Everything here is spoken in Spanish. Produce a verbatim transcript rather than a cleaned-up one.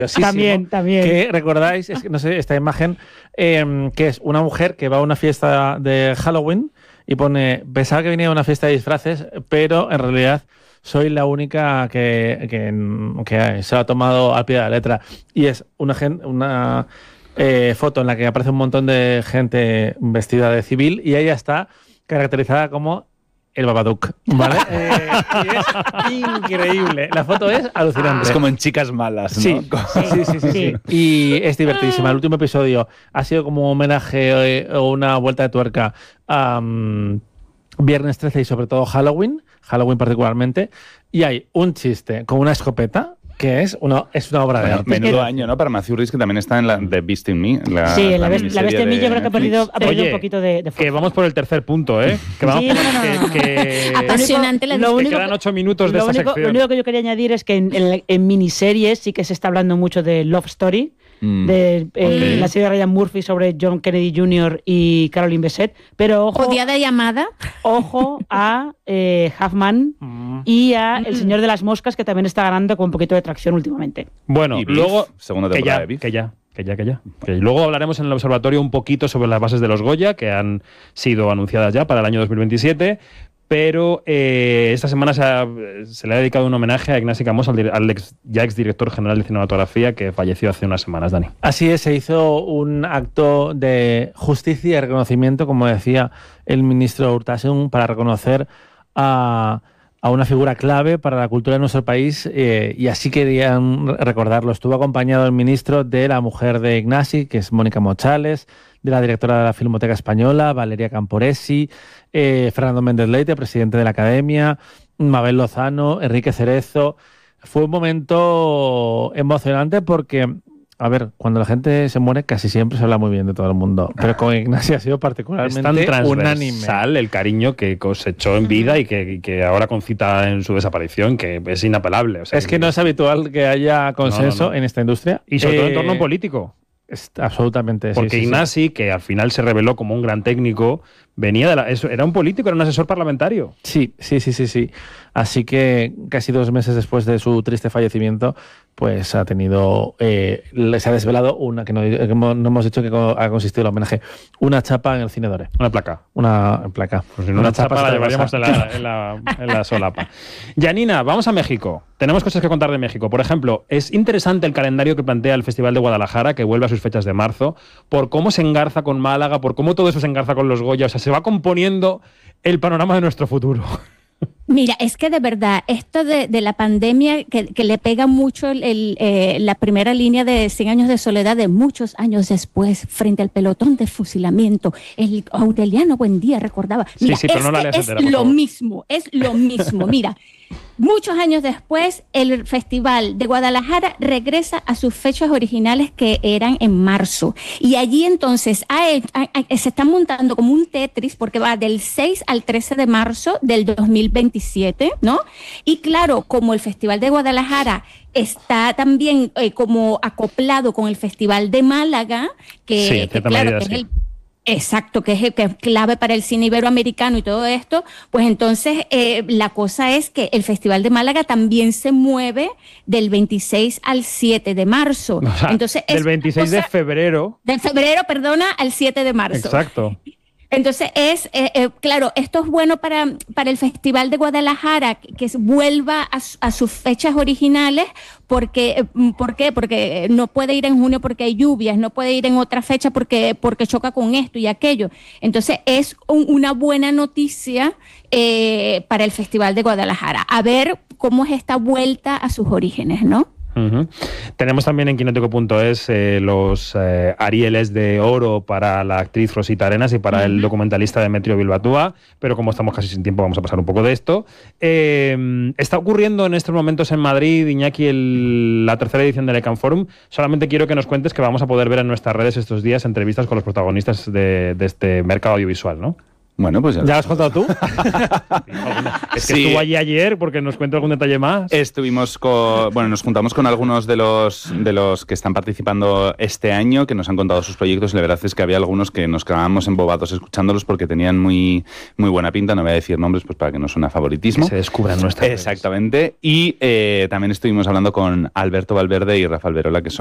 También, también. Que recordáis, es que, no sé, esta imagen, eh, que es una mujer que va a una fiesta de Halloween y pone, pensaba que venía a una fiesta de disfraces, pero en realidad soy la única que, que, que se lo ha tomado al pie de la letra. Y es una, una eh, foto en la que aparece un montón de gente vestida de civil y ella está caracterizada como el Babadook, ¿vale? eh, y es increíble. La foto es alucinante. Es como en Chicas Malas, ¿no? Sí, sí, sí, sí, sí. Y es divertidísima. El último episodio ha sido como un homenaje eh, o una vuelta de tuerca a um, Viernes trece y sobre todo Halloween, Halloween particularmente, y hay un chiste con una escopeta que es una, es una obra de bueno, arte. Menudo que... año, ¿no? Para Matthew Rhys, que también está en la The Beast in Me. La, sí, la, la, Best, la Bestia en mí yo creo que ha perdido, ha perdido Oye, un poquito de, de fuerza. Que vamos por el tercer punto, ¿eh? Que vamos sí, por no, no, que, no, no. que, apasionante la lo que único, quedan ocho minutos de lo esta único, sección. Lo único que yo quería añadir es que en, en, en miniseries sí que se está hablando mucho de Love Story, mm. de eh, okay. la serie de Ryan Murphy sobre John Kennedy junior y Caroline Bessette, pero ojo, odiada llamada, ojo a eh, Huffman mm. y a mm. El Señor de las Moscas, que también está ganando con un poquito de tracción últimamente. Bueno, y luego segunda que temporada ya, de Beef. que ya, que ya, que ya. Que luego hablaremos en el observatorio un poquito sobre las bases de los Goya, que han sido anunciadas ya para el año dos mil veintisiete. Pero eh, esta semana se, ha, se le ha dedicado un homenaje a Ignasi Camós, al, al ex, ya exdirector general de cinematografía, que falleció hace unas semanas, Dani. Así es, se hizo un acto de justicia y reconocimiento, como decía el ministro Urtasun, para reconocer a, a una figura clave para la cultura de nuestro país, eh, y así querían recordarlo. Estuvo acompañado el ministro de la mujer de Ignasi, que es Mónica Mochales, de la directora de la Filmoteca Española, Valeria Camporesi, eh, Fernando Méndez Leite, presidente de la Academia, Mabel Lozano, Enrique Cerezo. Fue un momento emocionante porque, a ver, cuando la gente se muere casi siempre se habla muy bien de todo el mundo, pero con Ignasi ha sido particularmente es tan unánime. Transversal el cariño que cosechó en vida y que, y que ahora concita en su desaparición, que es inapelable. O sea, es que no es habitual que haya consenso no, no, no. en esta industria. Y sobre eh, todo en torno político. Absolutamente, porque sí, sí, Ignasi, sí. que al final se reveló como un gran técnico, venía de la, era un político, era un asesor parlamentario. Sí, sí, sí, sí, sí. Así que casi dos meses después de su triste fallecimiento, pues ha tenido, eh, se ha desvelado una, que no, que no hemos dicho que ha consistido el homenaje, una chapa en el Cine Dore. Una placa. Una placa. Pues si no, una, una chapa, chapa la llevaríamos en la, en, la, en la solapa. Janina, vamos a México. Tenemos cosas que contar de México. Por ejemplo, es interesante el calendario que plantea el Festival de Guadalajara, que vuelve a sus fechas de marzo, por cómo se engarza con Málaga, por cómo todo eso se engarza con los Goya. O sea, se va componiendo el panorama de nuestro futuro. Mira, es que de verdad, esto de, de la pandemia que, que le pega mucho el, el, eh, la primera línea de cien años de soledad de muchos años después, frente al pelotón de fusilamiento, el Aureliano Buendía recordaba. Mira, sí, sí, pero no la leas es entera, por lo favor. mismo, es lo mismo. Mira, muchos años después, el Festival de Guadalajara regresa a sus fechas originales que eran en marzo. Y allí entonces hay, hay, hay, se está montando como un Tetris porque va del seis al trece de marzo del dos mil veintisiete, ¿no? Y claro, como el Festival de Guadalajara está también eh, como acoplado con el Festival de Málaga, que, sí, que claro, que sí. es el Exacto, que es, que es clave para el cine iberoamericano y todo esto, pues entonces eh, la cosa es que el Festival de Málaga también se mueve del veintiséis al siete de marzo. O sea, entonces, del veintiséis de febrero. De febrero, perdona, al siete de marzo. Exacto. Entonces, es eh, eh, claro, esto es bueno para, para el Festival de Guadalajara, que, que vuelva a, a sus fechas originales. Porque, ¿Por qué? Porque no puede ir en junio porque hay lluvias, no puede ir en otra fecha porque, porque choca con esto y aquello. Entonces, es un, una buena noticia eh, para el Festival de Guadalajara. A ver cómo es esta vuelta a sus orígenes, ¿no? Uh-huh. Tenemos también en Quinótico punto es eh, los eh, Arieles de Oro para la actriz Rosita Arenas y para uh-huh. el documentalista Demetrio Bilbatúa, pero como estamos casi sin tiempo vamos a pasar un poco de esto. Eh, está ocurriendo en estos momentos en Madrid, Iñaki, el, la tercera edición del Ecam Forum. Solamente quiero que nos cuentes que vamos a poder ver en nuestras redes estos días entrevistas con los protagonistas de, de este mercado audiovisual, ¿no? Bueno, pues ya, ¿Ya lo has contado tú? Es que Sí. estuvo allí ayer porque nos cuenta algún detalle más. Estuvimos con, bueno, nos juntamos con algunos de los de los que están participando este año, que nos han contado sus proyectos, y la verdad es que había algunos que nos quedábamos embobados escuchándolos porque tenían muy, muy buena pinta. No voy a decir nombres pues para que no suene favoritismo. Que se descubran nuestras redes. Exactamente. Y eh, también estuvimos hablando con Alberto Valverde y Rafa Alberola, que son